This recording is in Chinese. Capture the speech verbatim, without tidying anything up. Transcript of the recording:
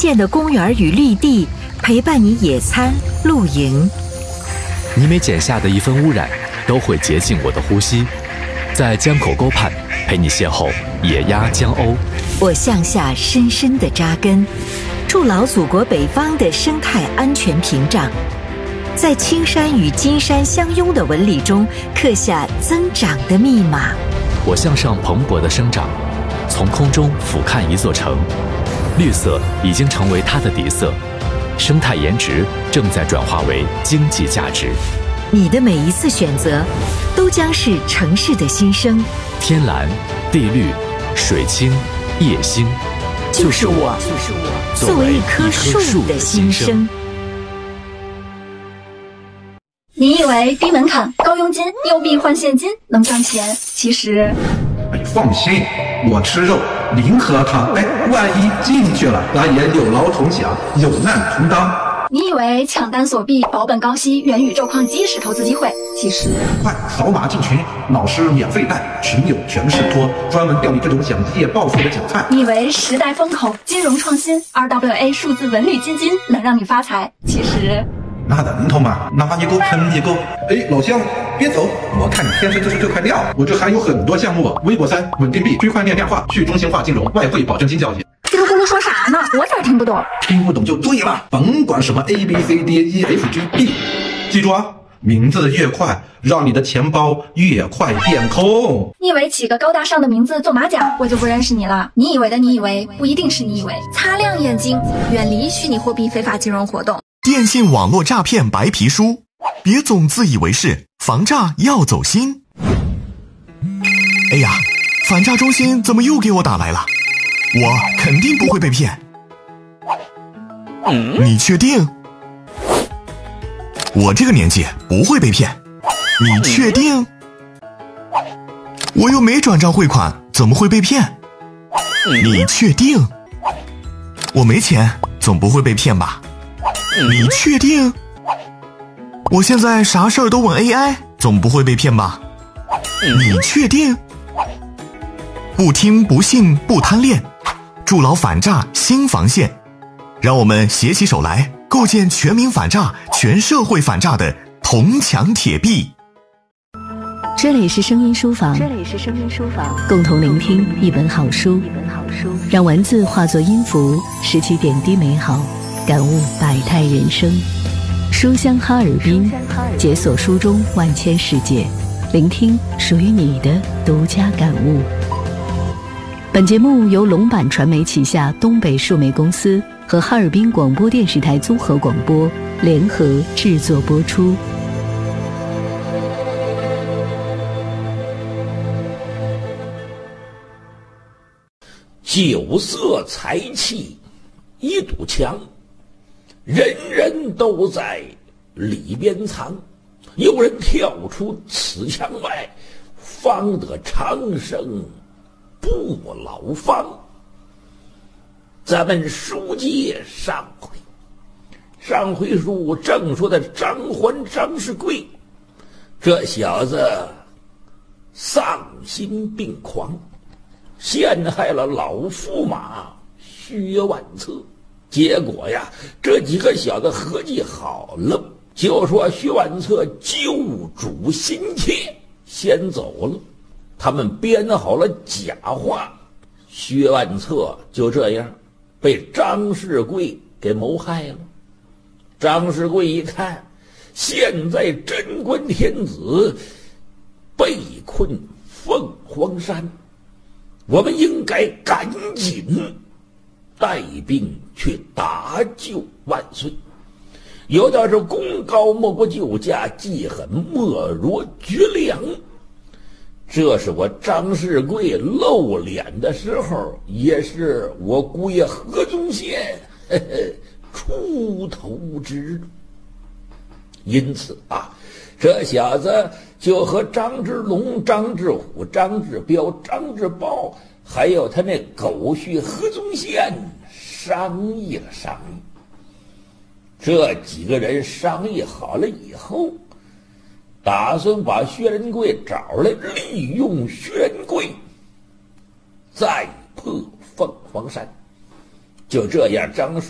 健的公园与绿地，陪伴你野餐、露营。 你每剪下的一分污染，都会洁净我的呼吸。在江口沟畔，陪你邂逅野鸭江鸥。 我向下深深地扎根，筑牢祖国北方的生态安全屏障。在青山与金山相拥的纹理中，刻下增长的密码。 我向上蓬勃的生长，从空中俯瞰一座城，绿色已经成为它的底色，生态颜值正在转化为经济价值。 你的每一次选择，都将是城市的新生。 天蓝、地绿、水清、夜星， 就是我，就是我，作为一棵树的心声。 你以为低门槛、高佣金、又币换现金能赚钱？其实， 哎，放心，我吃肉，零喝汤。哎，万一进去了，咱也有劳同享，有难同当。 你以为抢单锁币、保本高息、元宇宙矿机是投资机会？其实， 快扫码进群，老师免费带，群友全是托，专门钓你这种想一夜暴富的韭菜。 你以为时代风口、金融创新、R W A 数字文旅基金能让你发财？其实。 那能头吗？拿你够坑你够！哎，老乡，别走！我看你天生就是这块料。我这还有很多项目：微博三、稳定币、区块链量化、去中心化金融、外汇保证金交易。 叽里咕噜说啥呢？我咋听不懂？ 听不懂就对了，甭管什么 A B C D E F G B， 记住啊，名字越快，让你的钱包越快变空。 你以为起个高大上的名字做马甲，我就不认识你了？你以为的你以为，不一定是你以为。擦亮眼睛，远离虚拟货币非法金融活动。 电信网络诈骗白皮书，别总自以为是，防诈要走心。哎呀，反诈中心怎么又给我打来了？我肯定不会被骗。你确定？我这个年纪不会被骗。你确定？我又没转账汇款，怎么会被骗？你确定？我没钱，总不会被骗吧？你确定？我现在啥事儿都问 A I， 总不会被骗吧？你确定？不听不信不贪恋，筑牢反诈新防线，让我们携起手来，构建全民反诈、全社会反诈的铜墙铁壁。 这里是声音书房，这里是声音书房，共同聆听一本好书，一本好书，让文字化作音符，拾起点滴美好，感悟百态人生。书香哈尔滨，解锁书中万千世界，聆听属于你的独家感悟。本节目由龙版传媒旗下东北数媒公司和哈尔滨广播电视台综合广播联合制作播出。 酒色财气一堵墙，人人都在里边藏，有人跳出此墙外，方得长生不老方。咱们书接上回，上回书正说的张环张世贵，这小子丧心病狂，陷害了老驸马薛万策。结果呀，这几个小子合计好了，就说薛万策救主心切，先走了。他们编好了假话，薛万策就这样被张世贵给谋害了。张世贵一看，现在贞观天子被困凤凰山，我们应该赶紧带兵去搭救万岁。有道是功高莫过救驾，技狠莫若绝粮。这是我张世贵露脸的时候，也是我姑爷何宗宪呵呵出头之日。因此啊，这小子就和张之龙、张之虎、张之彪、张之豹，还有他那狗婿何宗宪商议了商议。这几个人商议好了以后，打算把薛仁贵找来，利用薛仁贵再破凤凰山。就这样，张